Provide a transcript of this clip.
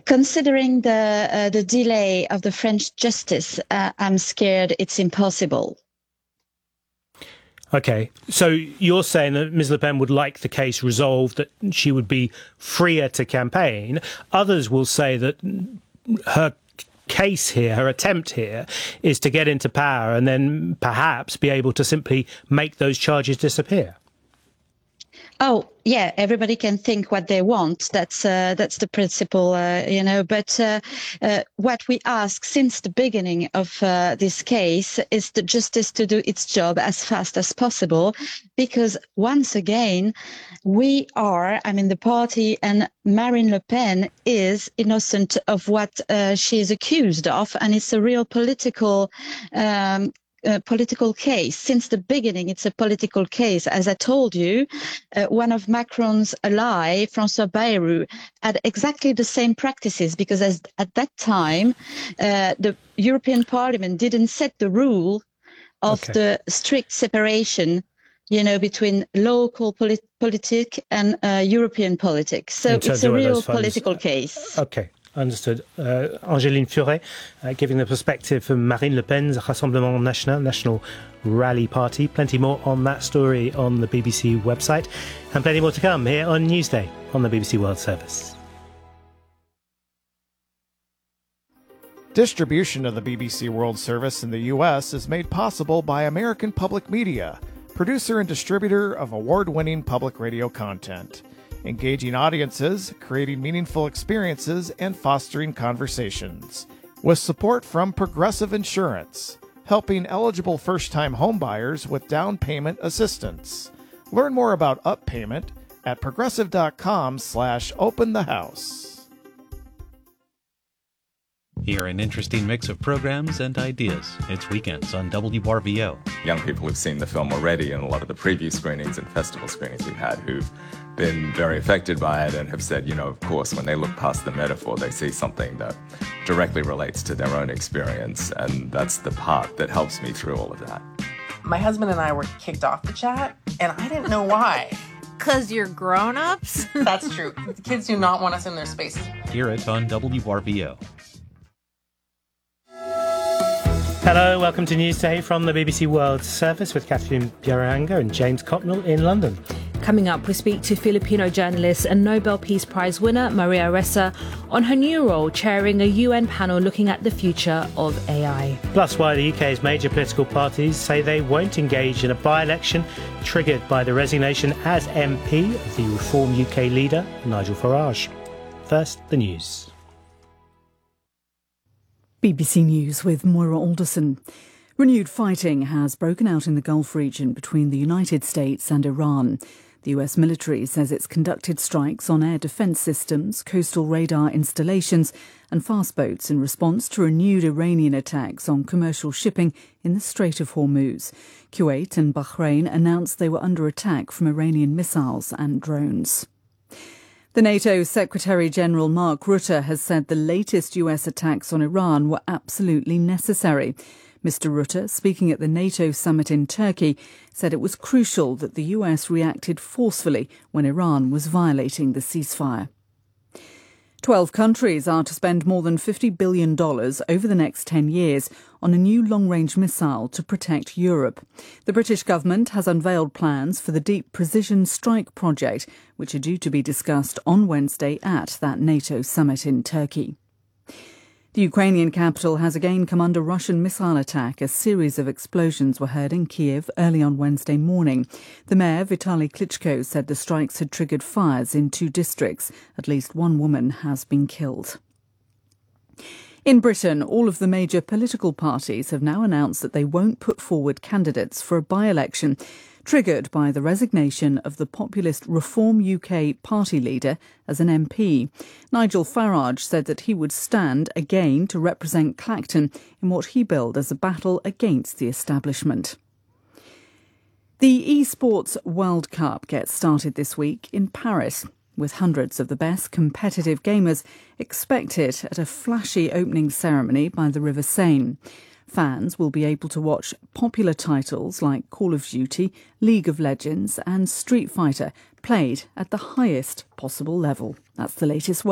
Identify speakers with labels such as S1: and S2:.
S1: Considering the delay of the French justice, I'm scared it's impossible.
S2: Okay, so you're saying that Ms. Le Pen would like the case resolved, that she would be freer to campaign. Others will say that her case here, her attempt here, is to get into power and then perhaps be able to simply make those charges disappear.
S1: Oh, yeah, everybody can think what they want. That's the principle, But what we ask since the beginning of this case is the justice to do its job as fast as possible, because once again, the party and Marine Le Pen is innocent of what she is accused of, and it's a real political case. Since the beginning, it's a political case. As I told you, one of Macron's ally, François Bayrou, had exactly the same practices, because at that time, the European Parliament didn't set the rule of the strict separation, between local politics and European politics. So it's a real political case.
S2: Okay. Understood. Angéline Furet, giving the perspective from Marine Le Pen's Rassemblement National, National Rally Party. Plenty more on that story on the BBC website, and plenty more to come here on Newsday on the BBC World Service.
S3: Distribution of the BBC World Service in the U.S. is made possible by American Public Media, producer and distributor of award-winning public radio content. Engaging audiences, creating meaningful experiences, and fostering conversations. With support from Progressive Insurance, helping eligible first-time homebuyers with down payment assistance. Learn more about Up Payment at progressive.com/openthehouse.
S4: Hear an interesting mix of programs and ideas. It's Weekends on WRVO.
S5: Young people have seen the film already in a lot of the preview screenings and festival screenings we've had who've been very affected by it and have said, of course, when they look past the metaphor, they see something that directly relates to their own experience. And that's the part that helps me through all of that.
S6: My husband and I were kicked off the chat, and I didn't know why.
S7: 'Cause you're grown-ups?
S6: That's true. The kids do not want us in their spaces.
S4: Hear it on WRVO.
S2: Hello, welcome to Newsday from the BBC World Service with Catherine Bieranga and James Cotnell in London.
S8: Coming up, we speak to Filipino journalist and Nobel Peace Prize winner Maria Ressa on her new role chairing a UN panel looking at the future of AI.
S2: Plus, why the UK's major political parties say they won't engage in a by-election triggered by the resignation as MP of the Reform UK leader, Nigel Farage. First, the news.
S9: BBC News with Moira Alderson. Renewed fighting has broken out in the Gulf region between the United States and Iran. The US military says it's conducted strikes on air defence systems, coastal radar installations and fast boats in response to renewed Iranian attacks on commercial shipping in the Strait of Hormuz. Kuwait and Bahrain announced they were under attack from Iranian missiles and drones. The NATO Secretary-General Mark Rutte has said the latest US attacks on Iran were absolutely necessary. Mr. Rutte, speaking at the NATO summit in Turkey, said it was crucial that the US reacted forcefully when Iran was violating the ceasefire. 12 countries are to spend more than $50 billion over the next 10 years on a new long-range missile to protect Europe. The British government has unveiled plans for the Deep Precision Strike project, which are due to be discussed on Wednesday at that NATO summit in Turkey. The Ukrainian capital has again come under Russian missile attack. A series of explosions were heard in Kiev early on Wednesday morning. The mayor, Vitaly Klitschko, said the strikes had triggered fires in 2 districts. At least 1 woman has been killed. In Britain, all of the major political parties have now announced that they won't put forward candidates for a by-election, triggered by the resignation of the populist Reform UK party leader as an MP. Nigel Farage said that he would stand again to represent Clacton in what he billed as a battle against the establishment. The eSports World Cup gets started this week in Paris, with hundreds of the best competitive gamers expected at a flashy opening ceremony by the River Seine. Fans will be able to watch popular titles like Call of Duty, League of Legends and Street Fighter played at the highest possible level. That's the latest.